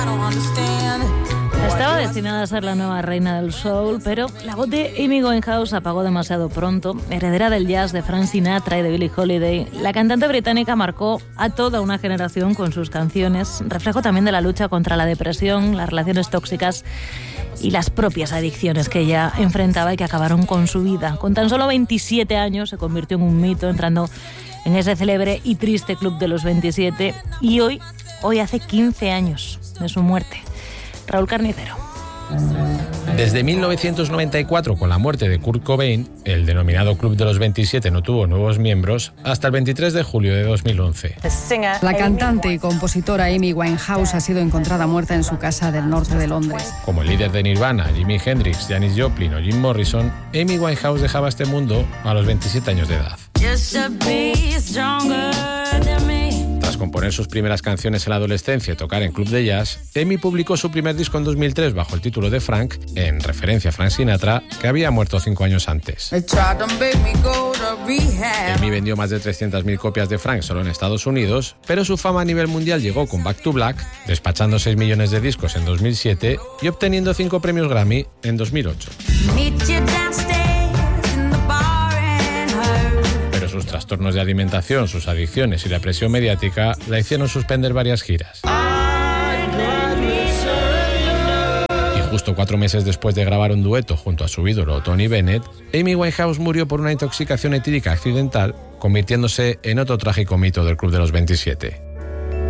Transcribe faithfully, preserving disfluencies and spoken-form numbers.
Estaba destinada a ser la nueva reina del soul, pero la voz de Amy Winehouse apagó demasiado pronto. Heredera del jazz de Frank Sinatra y de Billie Holiday, la cantante británica marcó a toda una generación con sus canciones, reflejo también de la lucha contra la depresión, las relaciones tóxicas y las propias adicciones que ella enfrentaba y que acabaron con su vida. Con tan solo veintisiete años se convirtió en un mito, entrando en ese célebre y triste club de los veintisiete, y hoy, hoy hace quince años de su muerte. Raúl Carnicero. Desde mil novecientos noventa y cuatro, con la muerte de Kurt Cobain, el denominado Club de los veintisiete no tuvo nuevos miembros hasta el veintitrés de julio de dos mil once. La cantante y compositora Amy Winehouse ha sido encontrada muerta en su casa del norte de Londres. Como el líder de Nirvana, Jimi Hendrix, Janis Joplin o Jim Morrison, Amy Winehouse dejaba este mundo a los veintisiete años de edad. Tras componer sus primeras canciones en la adolescencia y tocar en club de jazz, Amy publicó su primer disco en dos mil tres bajo el título de Frank, en referencia a Frank Sinatra, que había muerto cinco años antes. Amy vendió más de trescientas mil copias de Frank solo en Estados Unidos, pero su fama a nivel mundial llegó con Back to Black, despachando seis millones de discos en dos mil siete y obteniendo cinco premios Grammy en dos mil ocho. Sus trastornos de alimentación, sus adicciones y la presión mediática la hicieron suspender varias giras. Y justo cuatro meses después de grabar un dueto junto a su ídolo Tony Bennett, Amy Winehouse murió por una intoxicación etílica accidental, convirtiéndose en otro trágico mito del Club de los veintisiete.